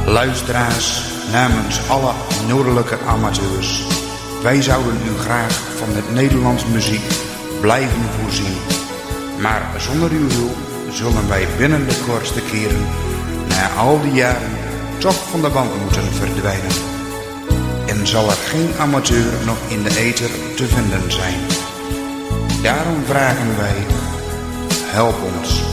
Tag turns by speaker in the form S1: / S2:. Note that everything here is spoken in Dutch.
S1: Luisteraars, namens alle noordelijke amateurs. Wij zouden u graag van het Nederlands muziek blijven voorzien. Maar zonder uw hulp zullen wij binnen de kortste keren, na al die jaren, toch van de band moeten verdwijnen. En zal er geen amateur nog in de ether te vinden zijn. Daarom vragen wij, help ons.